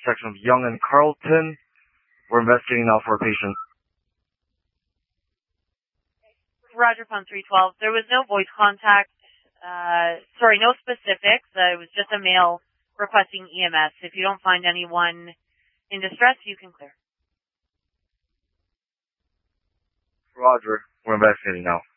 intersection of Young and Carlton. We're investigating now for a patient. Roger, Pond 312. There was no voice contact. No specifics. It was just a male requesting EMS. If you don't find anyone in distress, you can clear. Roger. We're investigating now.